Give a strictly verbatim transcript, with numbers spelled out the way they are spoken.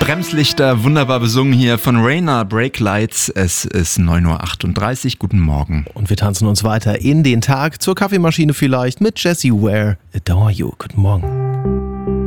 Bremslichter, wunderbar besungen hier von Rainer, Brake Lights. Es ist neun Uhr achtunddreißig, guten Morgen. Und wir tanzen uns weiter in den Tag, zur Kaffeemaschine vielleicht, mit Jessie Ware, Adore You. Guten Morgen.